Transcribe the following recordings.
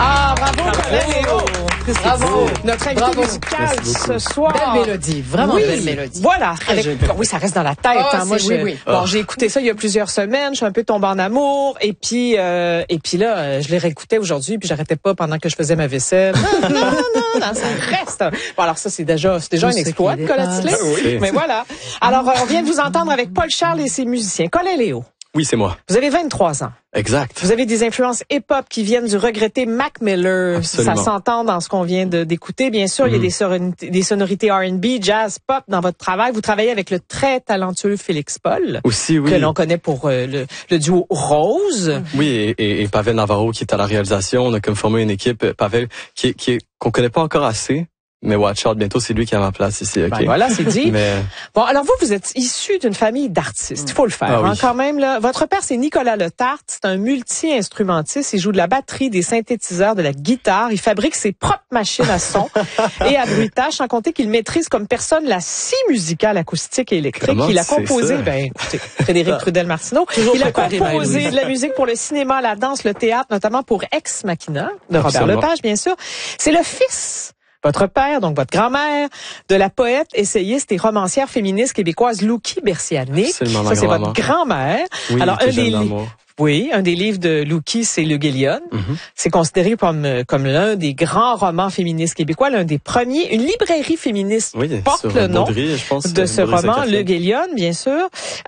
Ah, bravo, Léo. Bravo. Notre invité musical ce soir. Belle mélodie, vraiment belle mélodie. Voilà. Oui, ça reste dans la tête. Moi, j'ai écouté ça il y a plusieurs semaines. Je suis un peu tombée en amour. Et puis là, je les réécoutais aujourd'hui. Puis j'arrêtais pas pendant que je faisais ma vaisselle. Non, ça reste. Bon, alors ça, c'est déjà un exploit de Colin Tisley. Oui. Mais voilà. Alors, on vient de vous entendre avec Paul Charles et ses musiciens. Colin Léo. Oui, c'est moi. Vous avez 23 ans. Exact. Vous avez des influences hip-hop qui viennent du regretté Mac Miller. Absolument. Ça s'entend dans ce qu'on vient d'écouter. Bien sûr, il y a des sonorités R&B, jazz, pop dans votre travail. Vous travaillez avec le très talentueux Félix Paul. Aussi, oui. Que l'on connaît pour le duo Rose. Oui, et Pavel Navarro qui est à la réalisation. On a comme formé une équipe, Pavel, qu'on connaît pas encore assez. Mais watch out, bientôt, c'est lui qui a ma place ici, OK? Ben voilà, c'est dit. Mais... Bon, alors vous êtes issu d'une famille d'artistes. Il faut le faire, oui. quand même, là. Votre père, c'est Nicolas Letarte. C'est un multi-instrumentiste. Il joue de la batterie, des synthétiseurs, de la guitare. Il fabrique ses propres machines à son et à bruitage, sans compter qu'il maîtrise comme personne la scie musicale acoustique et électrique. Comment Il a tu sais composé, ça? Écoutez, Frédéric Trudel-Martineau. Il a composé de la musique pour le cinéma, la danse, le théâtre, notamment pour Ex Machina, de Robert Lepage, bien sûr. C'est le fils, votre père, donc votre grand-mère, de la poète, essayiste et romancière féministe québécoise Loukie Bercianic. Ça, c'est votre grand-mère. Oui, alors, un des livres de Loukie, c'est Le Guélion. C'est considéré comme l'un des grands romans féministes québécois, l'un des premiers. Une librairie féministe porte le nom de ce roman, Le Guélion, bien sûr.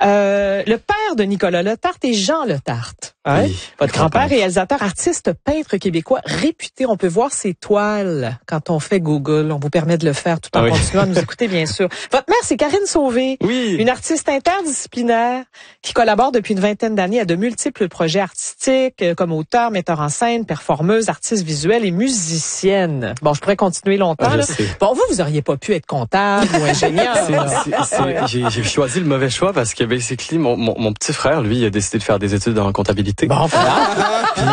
Le père de Nicolas Letarte est Jean Letarte. Hein? Oui, votre grand-père, réalisateur, artiste, peintre québécois réputé. On peut voir ses toiles quand on fait Google. On vous permet de le faire tout en continuant à nous écouter, bien sûr. Votre mère, c'est Karine Sauvé. Oui. Une artiste interdisciplinaire qui collabore depuis une vingtaine d'années à de multiples projets artistiques comme auteur, metteur en scène, performeuse, artiste visuelle et musicienne. Bon, je pourrais continuer longtemps. Là. Bon, vous auriez pas pu être comptable ou ingénieur. J'ai choisi le mauvais choix parce que basically mon petit frère, lui, il a décidé de faire des études en comptabilité. Bon, voilà. Puis,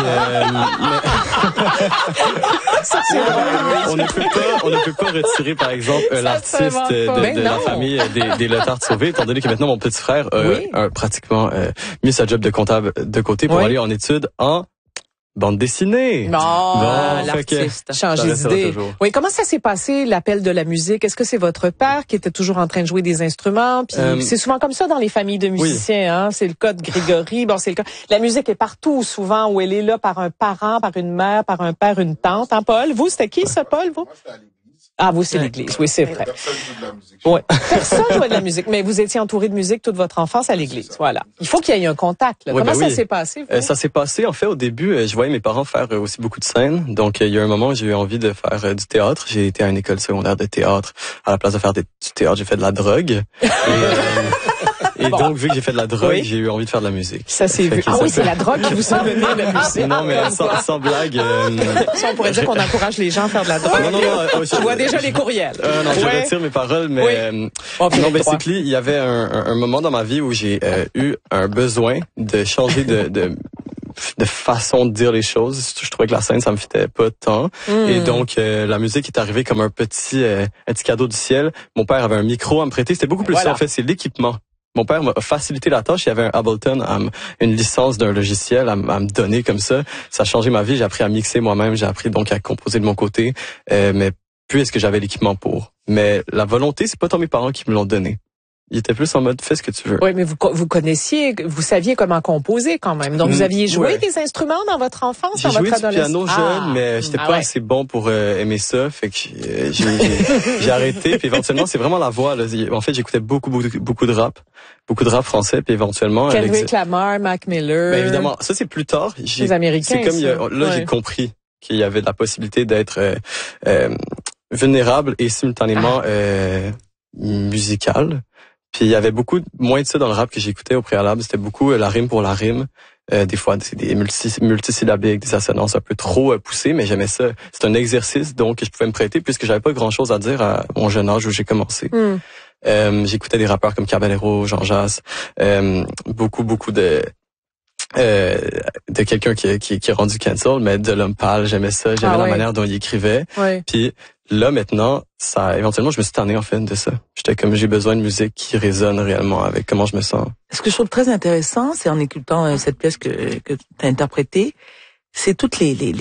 on ne peut pas retirer, par exemple, l'artiste de la famille des Letarte Sauvé, étant donné que maintenant mon petit frère a pratiquement mis sa job de comptable de côté pour aller en études en bande dessinée. L'artiste. Changer d'idée. Oui, comment ça s'est passé, l'appel de la musique? Est-ce que c'est votre père qui était toujours en train de jouer des instruments? Puis c'est souvent comme ça dans les familles de musiciens, hein? C'est le cas de Grégory. Bon, c'est le cas. La musique est partout, souvent, où elle est là par un parent, par une mère, par un père, une tante. Hein, Paul? Vous, c'était qui, ça, Paul, vous? Ah, vous, c'est l'église. Oui, c'est vrai. Personne joue de la musique. Oui. Personne jouait de la musique. Mais vous étiez entouré de musique toute votre enfance à l'église. Voilà. Il faut qu'il y ait un contact, là. Comment ça s'est passé, vous? Ça s'est passé, en fait, au début, je voyais mes parents faire aussi beaucoup de scènes. Donc, il y a un moment où j'ai eu envie de faire du théâtre. J'ai été à une école secondaire de théâtre. À la place de faire du théâtre, j'ai fait de la drogue. Et donc, vu que j'ai fait de la drogue, j'ai eu envie de faire de la musique. Ça s'est vu. Ah oui, c'est la drogue qui vous a mené à la musique. Non, mais sans blague. Ça, on pourrait dire qu'on encourage les gens à faire de la drogue. Non, je vois déjà les courriels. Non, je retire mes paroles, mais non, basically, il y avait un moment dans ma vie où j'ai eu un besoin de changer de façon de dire les choses. Je trouvais que la scène, ça me fitait pas tant. Et donc, la musique est arrivée comme un petit cadeau du ciel. Mon père avait un micro à me prêter. C'était beaucoup plus ça, en fait. C'est l'équipement. Mon père m'a facilité la tâche. Il y avait un Ableton, une licence d'un logiciel à me donner comme ça. Ça a changé ma vie. J'ai appris à mixer moi-même. J'ai appris donc à composer de mon côté. Mais puisque j'avais l'équipement pour. Mais la volonté, c'est pas tant mes parents qui me l'ont donné. Il était plus en mode fais ce que tu veux. Oui, mais vous saviez comment composer quand même. Donc vous aviez joué des instruments dans votre enfance, dans votre adolescence. J'ai joué du piano jeune, mais j'étais pas assez bon pour aimer ça, fait que j'ai arrêté. Puis éventuellement, c'est vraiment la voix. Là. En fait, j'écoutais beaucoup de rap français, puis éventuellement. Kendrick Lamar, Mac Miller. Ben évidemment, ça c'est plus tard. Les Américains. C'est comme j'ai compris qu'il y avait de la possibilité d'être vulnérable et simultanément musical. Puis il y avait beaucoup moins de ça dans le rap que j'écoutais au préalable. C'était beaucoup la rime pour la rime. Des fois, c'est des multisyllabiques, des assonances un peu trop poussées, mais j'aimais ça. C'est un exercice donc je pouvais me prêter puisque j'avais pas grand-chose à dire à mon jeune âge où j'ai commencé. J'écoutais des rappeurs comme Caballero, Jean Jass, beaucoup de quelqu'un qui est rendu cancel, mais de l'homme pâle, j'aimais ça, j'aimais la manière dont il écrivait. Puis là maintenant, éventuellement je me suis tanné en fait de ça. J'étais comme j'ai besoin de musique qui résonne réellement avec comment je me sens. Ce que je trouve très intéressant, c'est en écoutant cette pièce que tu as interprétée, c'est toutes les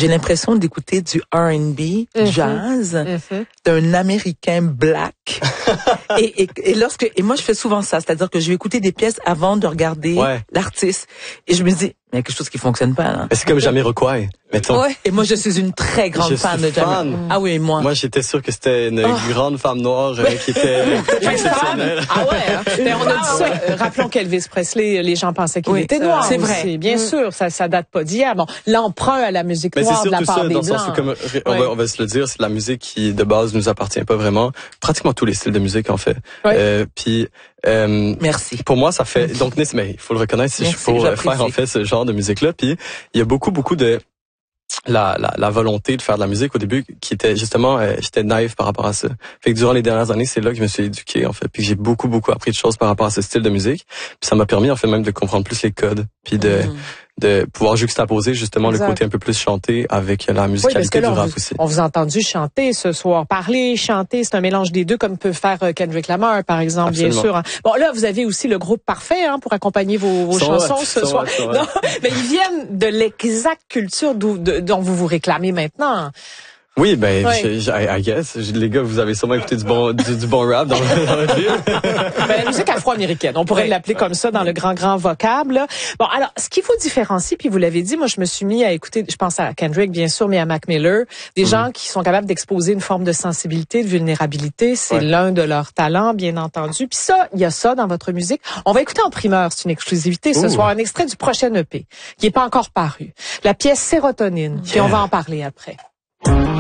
j'ai l'impression d'écouter du R&B, jazz, d'un Américain black. et moi, je fais souvent ça. C'est-à-dire que je vais écouter des pièces avant de regarder l'artiste. Et je me dis, il y a quelque chose qui fonctionne pas, là. C'est comme Jamiroquai, mettons. Ouais. Et moi, je suis une très grande fan de Jamiroquai. Ah oui, moi. Moi, j'étais sûr que c'était une grande femme noire qui était exceptionnelle. Ah ouais, hein? On a dit ça. Rappelons qu'Elvis Presley, les gens pensaient qu'il était noir. C'est vrai. Bien sûr, ça date pas d'hier. Bon, l'emprunt à la musique noire de la part des Blancs. C'est sûr, comme on va se le dire, c'est de la musique qui, de base, nous appartient pas vraiment. Pratiquement tous les styles de musique, en fait. Puis, merci. Pour moi, ça fait, donc, mais il faut le reconnaître, si je peux faire, en fait, ce genre de musique-là. Puis, il y a beaucoup de la volonté de faire de la musique au début qui était justement j'étais naïf par rapport à ça. Fait que durant les dernières années, c'est là que je me suis éduqué en fait, puis j'ai beaucoup appris de choses par rapport à ce style de musique. Puis ça m'a permis en fait même de comprendre plus les codes, puis de pouvoir juxtaposer justement le côté un peu plus chanté avec la musicalité du rap aussi. On vous a entendu chanter ce soir, parler, chanter, c'est un mélange des deux comme peut faire Kendrick Lamar par exemple. Absolument. Bien sûr. Hein. Bon là, vous avez aussi le groupe parfait pour accompagner vos chansons ce soir. Non, mais ils viennent de l'exacte culture dont vous réclamez maintenant. Oui, I guess. Les gars, vous avez sûrement écouté du bon rap dans votre vie. La musique afro-américaine, on pourrait l'appeler comme ça dans le grand vocable. Là. Bon, alors, ce qui vous différencie, puis vous l'avez dit, moi, je me suis mis à écouter, je pense à Kendrick, bien sûr, mais à Mac Miller, des gens qui sont capables d'exposer une forme de sensibilité, de vulnérabilité. C'est l'un de leurs talents, bien entendu. Puis ça, il y a ça dans votre musique. On va écouter en primeur, c'est une exclusivité ce soir, un extrait du prochain EP, qui est pas encore paru. La pièce Sérotonine, puis on va en parler après.